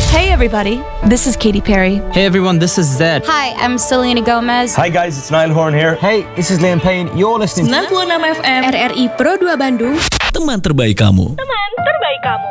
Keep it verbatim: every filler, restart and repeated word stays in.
Hey everybody, this is Katy Perry. Hey everyone, this is Zed. Hi, I'm Selena Gomez. Hi guys, it's Niall Horn here. Hey, this is Liam Payne. You're listening to sembilan puluh enam F M R R I Pro dua Bandung. Teman terbaik kamu. Teman terbaik kamu.